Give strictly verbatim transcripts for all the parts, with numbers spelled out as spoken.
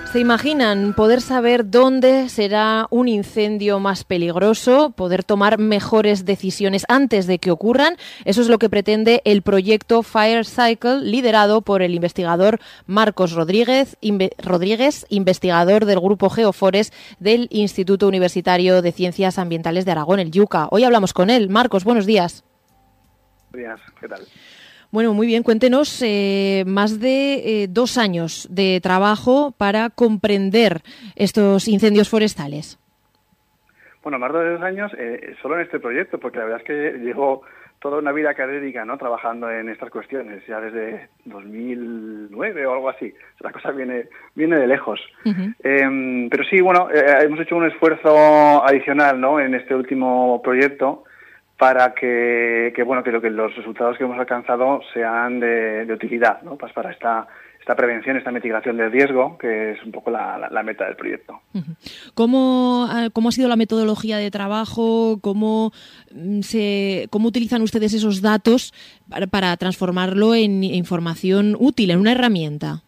¿Se imaginan poder saber dónde será un incendio más peligroso, poder tomar mejores decisiones antes de que ocurran? Eso es lo que pretende el proyecto Fire Cycle, liderado por el investigador Marcos Rodríguez, inve- Rodríguez, investigador del Grupo Geofores del Instituto Universitario de Ciencias Ambientales de Aragón, el IUCA. Hoy hablamos con él. Marcos, buenos días. Buenos días, ¿qué tal? Bueno, muy bien. Cuéntenos eh, más de eh, dos años de trabajo para comprender estos incendios forestales. Bueno, más de dos años eh, solo en este proyecto, porque la verdad es que llevo toda una vida académica, ¿no?, trabajando en estas cuestiones, ya desde dos mil nueve o algo así. La cosa viene viene de lejos. Uh-huh. Eh, pero sí, bueno, eh, hemos hecho un esfuerzo adicional, ¿no?, en este último proyecto, para que, que bueno que, lo, que los resultados que hemos alcanzado sean de, de utilidad, ¿no?, pues para esta esta prevención, esta mitigación del riesgo, que es un poco la, la, la meta del proyecto. ¿Cómo, ¿Cómo ha sido la metodología de trabajo? ¿Cómo, se, cómo utilizan ustedes esos datos para, para transformarlo en información útil, en una herramienta?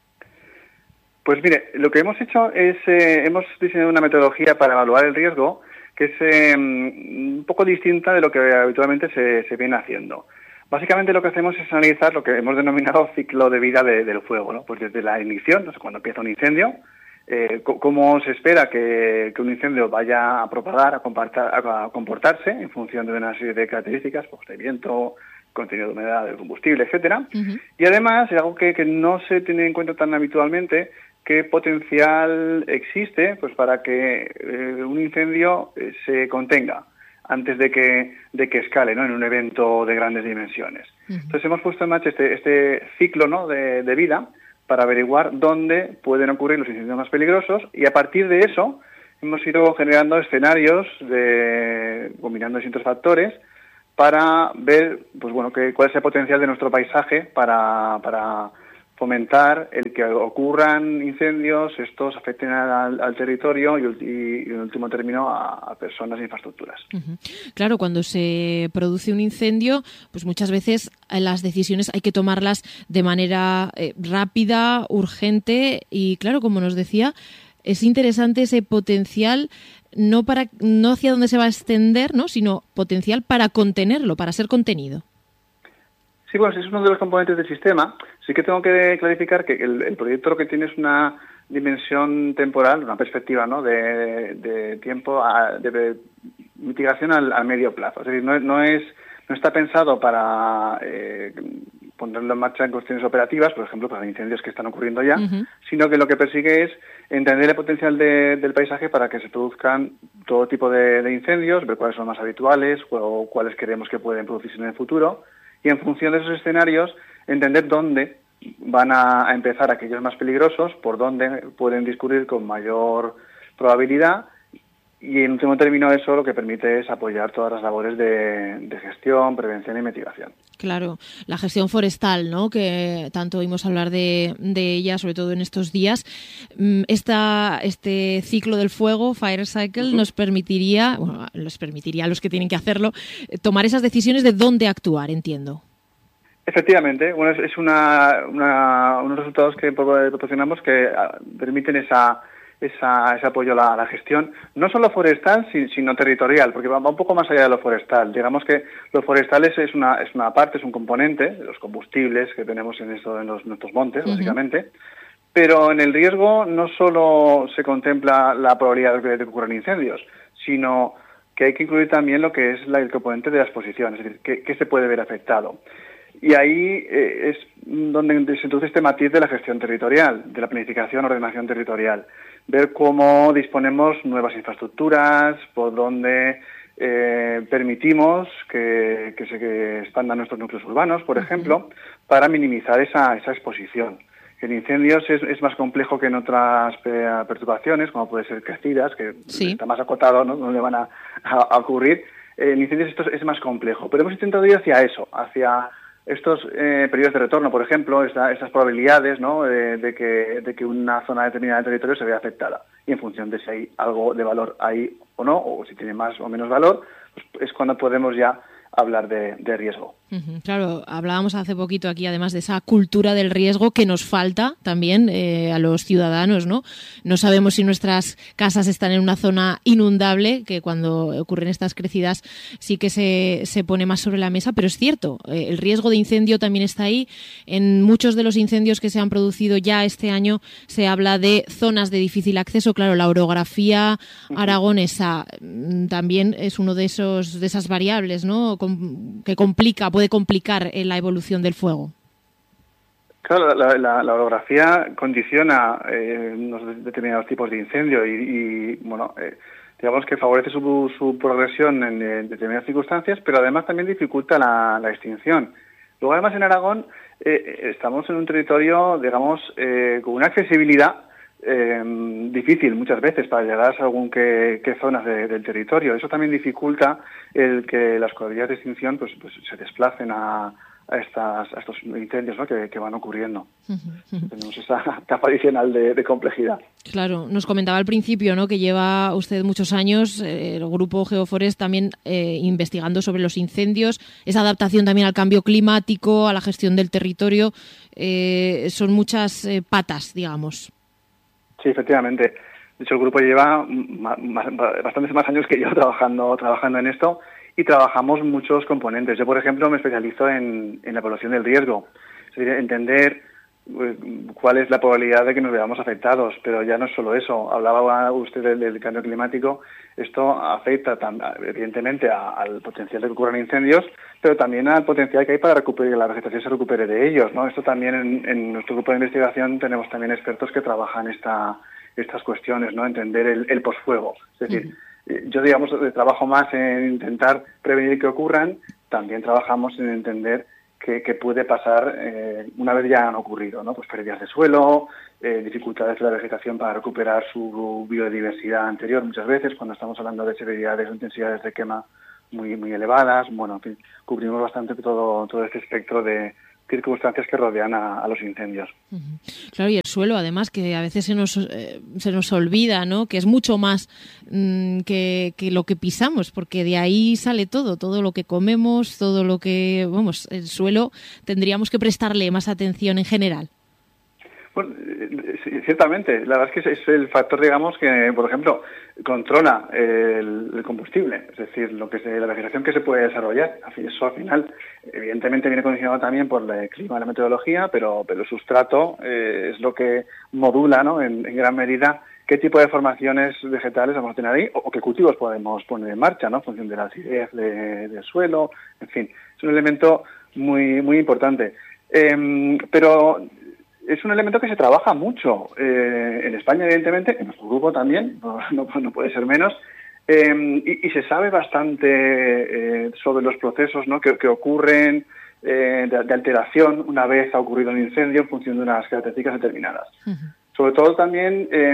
Pues mire, lo que hemos hecho es, eh, hemos diseñado una metodología para evaluar el riesgo que es eh, un poco distinta de lo que habitualmente se, se viene haciendo. Básicamente lo que hacemos es analizar lo que hemos denominado ciclo de vida de, del fuego, ¿no? Pues desde la ignición, no sé, cuando empieza un incendio, eh, c- cómo se espera que, que un incendio vaya a propagar, a, a, a comportarse en función de una serie de características, pues de viento, contenido de humedad del combustible, etcétera. Uh-huh. Y además, es algo que, que no se tiene en cuenta tan habitualmente, qué potencial existe pues para que eh, un incendio eh, se contenga antes de que de que escale, ¿no?, en un evento de grandes dimensiones. Uh-huh. Entonces hemos puesto en marcha este este ciclo, ¿no?, de, de vida para averiguar dónde pueden ocurrir los incendios más peligrosos, y a partir de eso hemos ido generando escenarios de combinando distintos factores para ver pues bueno que, cuál es el potencial de nuestro paisaje para para fomentar el que ocurran incendios, estos afecten al, al territorio y, y, y, en último término, a, a personas e infraestructuras. Uh-huh. Claro, cuando se produce un incendio, pues muchas veces las decisiones hay que tomarlas de manera eh, rápida, urgente y, claro, como nos decía, es interesante ese potencial no para no hacia dónde se va a extender, ¿no?, sino potencial para contenerlo, para ser contenido. Sí, bueno, es uno de los componentes del sistema. Sí que tengo que clarificar que el, el proyecto lo que tiene es una dimensión temporal, una perspectiva, ¿no?, de, de tiempo, a, de mitigación al, al medio plazo. Es decir, no, no es no está pensado para eh, ponerlo en marcha en cuestiones operativas, por ejemplo, para incendios que están ocurriendo ya, uh-huh. sino que lo que persigue es entender el potencial de, del paisaje para que se produzcan todo tipo de, de incendios, ver cuáles son más habituales o cuáles creemos que pueden producirse en el futuro, y en función de esos escenarios entender dónde van a, a empezar aquellos más peligrosos, por dónde pueden discurrir con mayor probabilidad, y en último término eso lo que permite es apoyar todas las labores de, de gestión, prevención y mitigación. Claro, la gestión forestal, ¿no?, que tanto oímos hablar de, de ella, sobre todo en estos días. Esta, este ciclo del fuego, Fire Cycle, uh-huh. nos permitiría, bueno, les permitiría a los que tienen que hacerlo, tomar esas decisiones de dónde actuar, entiendo. Efectivamente, bueno, es, es una, una, unos resultados que proporcionamos que permiten esa Esa, ese apoyo a la, a la gestión, no solo forestal, sino territorial, porque va, va un poco más allá de lo forestal. Digamos que lo forestal es, es, una, es una parte, es un componente de los combustibles que tenemos en, eso, en los, nuestros montes, uh-huh. básicamente, pero en el riesgo no solo se contempla la probabilidad de que ocurran incendios, sino que hay que incluir también lo que es la, el componente de la exposición, es decir, qué se puede ver afectado. Y ahí eh, es donde se introduce este matiz de la gestión territorial, de la planificación, ordenación territorial. Ver cómo disponemos nuevas infraestructuras, por dónde eh, permitimos que, que se expandan nuestros núcleos urbanos, por ejemplo, para minimizar esa, esa exposición. En incendios es, es más complejo que en otras perturbaciones, como puede ser crecidas, que sí. está más acotado, ¿no?, donde van a, a, a ocurrir. Eh, en incendios esto es más complejo, pero hemos intentado ir hacia eso, hacia estos eh, periodos de retorno, por ejemplo, esta, estas probabilidades, ¿no?, de, de, que, de que una zona determinada del territorio se vea afectada. Y en función de si hay algo de valor ahí o no, o si tiene más o menos valor, pues es cuando podemos ya hablar de, de riesgo. Claro, hablábamos hace poquito aquí además de esa cultura del riesgo que nos falta también eh, a los ciudadanos, ¿no? No sabemos si nuestras casas están en una zona inundable, que cuando ocurren estas crecidas sí que se, se pone más sobre la mesa, pero es cierto, eh, el riesgo de incendio también está ahí. En muchos de los incendios que se han producido ya este año se habla de zonas de difícil acceso. Claro, la orografía aragonesa también es uno de esos de esas variables, ¿no? Com- que complica puede complicar eh, la evolución del fuego. Claro, la, la, la orografía condiciona eh, unos determinados tipos de incendio y, y bueno, eh, digamos que favorece su, su progresión en, en determinadas circunstancias, pero además también dificulta la, la extinción. Luego, además, en Aragón eh, estamos en un territorio, digamos, eh, con una accesibilidad eh, difícil muchas veces para llegar a según qué, qué zonas de, del territorio. Eso también dificulta el que las cuadrillas de extinción pues, pues se desplacen a, a, estas, a estos incendios, ¿no? que, que van ocurriendo. Uh-huh. Tenemos esa capa adicional de, de complejidad. Claro, nos comentaba al principio, ¿no?, que lleva usted muchos años, eh, el grupo Geoforest, también eh, investigando sobre los incendios, esa adaptación también al cambio climático, a la gestión del territorio. Eh, son muchas eh, patas, digamos. Sí, efectivamente. De hecho, el grupo lleva más, más, bastantes más años que yo trabajando trabajando en esto y trabajamos muchos componentes. Yo, por ejemplo, me especializo en, en la evaluación del riesgo. Es decir, entender pues, cuál es la probabilidad de que nos veamos afectados. Pero ya no es solo eso. Hablaba usted del, del cambio climático. Esto afecta, tan, evidentemente, a, al potencial de que ocurran incendios, pero también al potencial que hay para recuperar, que la vegetación se recupere de ellos, ¿no? Esto también en, en nuestro grupo de investigación tenemos también expertos que trabajan esta, estas cuestiones, ¿no? Entender el, el posfuego. Es decir, uh-huh. yo, digamos, trabajo más en intentar prevenir que ocurran, también trabajamos en entender qué, qué puede pasar eh, una vez ya han ocurrido, ¿no? Pues pérdidas de suelo, eh, dificultades de la vegetación para recuperar su biodiversidad anterior muchas veces, cuando estamos hablando de severidades o intensidades de quema muy muy elevadas. Bueno, en fin, cubrimos bastante todo todo este espectro de circunstancias que rodean a, a los incendios. Uh-huh. Claro, y el suelo, además, que a veces se nos eh, se nos olvida, ¿no?, que es mucho más mmm, que, que lo que pisamos, porque de ahí sale todo, todo lo que comemos, todo lo que, vamos, el suelo tendríamos que prestarle más atención en general. Bueno, sí, ciertamente. La verdad es que es el factor, digamos, que, por ejemplo, controla el, el combustible, es decir, lo que se, la vegetación que se puede desarrollar. Eso al final, evidentemente, viene condicionado también por el clima y la meteorología, pero, pero el sustrato eh, es lo que modula, ¿no?, en, en gran medida qué tipo de formaciones vegetales vamos a tener ahí o, o qué cultivos podemos poner en marcha, ¿no?, en función de la acidez de, del suelo. En fin, es un elemento muy, muy importante. Eh, pero es un elemento que se trabaja mucho eh, en España, evidentemente, en nuestro grupo también, no, no, no puede ser menos, eh, y, y se sabe bastante eh, sobre los procesos, ¿no?, que, que ocurren eh, de, de alteración una vez ha ocurrido un incendio en función de unas características determinadas. Uh-huh. Sobre todo también eh,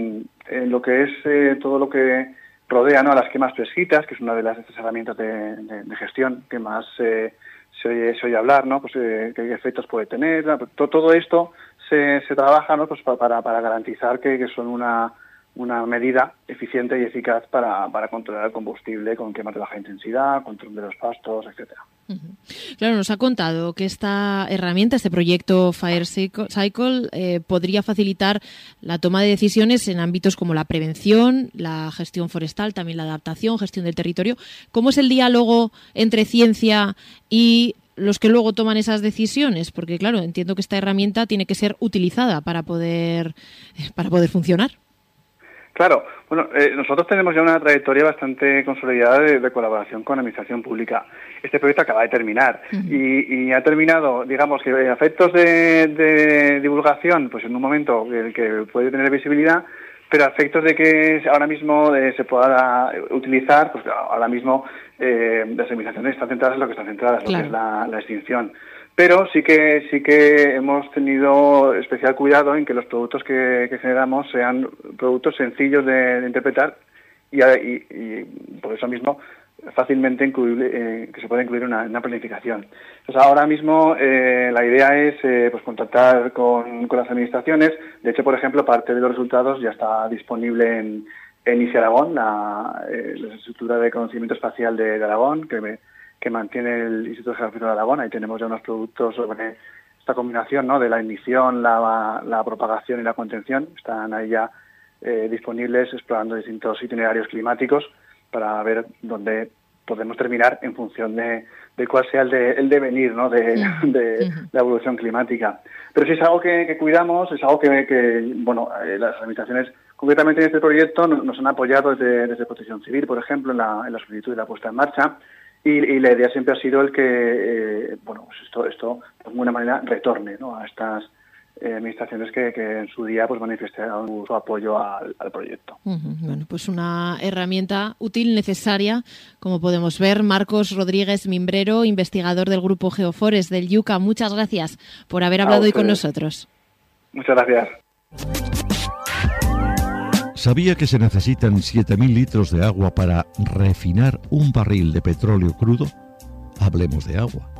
en lo que es eh, todo lo que rodea, ¿no?, a las quemas fresquitas, que es una de las estas herramientas de, de, de gestión que más eh, se oye, se oye hablar, ¿no?, pues eh, qué efectos puede tener. Todo, todo esto se, se trabaja, ¿no?, pues para, para garantizar que, que son una, una medida eficiente y eficaz para, para controlar el combustible con quemas de baja intensidad, control de los pastos, etcétera. Uh-huh. Claro, nos ha contado que esta herramienta, este proyecto Fire Cycle, eh, podría facilitar la toma de decisiones en ámbitos como la prevención, la gestión forestal, también la adaptación, gestión del territorio. ¿Cómo es el diálogo entre ciencia y los que luego toman esas decisiones? Porque, claro, entiendo que esta herramienta tiene que ser utilizada para poder, para poder funcionar. Claro, bueno, eh, nosotros tenemos ya una trayectoria bastante consolidada de, de colaboración con la administración pública. Este proyecto acaba de terminar uh-huh. y, y ha terminado, digamos, que a efectos de, de divulgación, pues en un momento que, que puede tener visibilidad, pero a efectos de que ahora mismo eh, se pueda utilizar, pues ahora mismo eh, las administraciones están centradas en lo que están centradas, claro. Lo que es la, la extinción. Pero sí que sí que hemos tenido especial cuidado en que los productos que, que generamos sean productos sencillos de, de interpretar y, y, y por eso mismo fácilmente incluible, eh, que se puede incluir una, una planificación. Entonces ahora mismo eh, la idea es eh, pues contactar con, con las administraciones. De hecho, por ejemplo, parte de los resultados ya está disponible en, en I C E Aragón, la, eh, la estructura de conocimiento espacial de, de Aragón, que me, que mantiene el Instituto Geográfico de Aragón. Ahí tenemos ya unos productos sobre esta combinación, ¿no?, de la ignición, la, la propagación y la contención. Están ahí ya eh, disponibles, explorando distintos itinerarios climáticos para ver dónde podemos terminar en función de, de cuál sea el, de, el devenir, ¿no?, de, de uh-huh. la evolución climática. Pero sí es algo que, que cuidamos, es algo que, que bueno, eh, las administraciones, concretamente en este proyecto, nos, nos han apoyado desde, desde Protección Civil, por ejemplo, en la, en la solicitud y la puesta en marcha, y, y la idea siempre ha sido el que, eh, bueno, pues esto, esto de alguna manera retorne, ¿no?, a estas Eh, administraciones que, que en su día pues manifestaron su apoyo al, al proyecto. Uh-huh. Bueno, pues una herramienta útil, necesaria, como podemos ver. Marcos Rodríguez Mimbrero, investigador del Grupo Geofores del Yuca, muchas gracias por haber hablado hoy con nosotros. Muchas gracias. ¿Sabía que se necesitan siete mil litros de agua para refinar un barril de petróleo crudo? Hablemos de agua.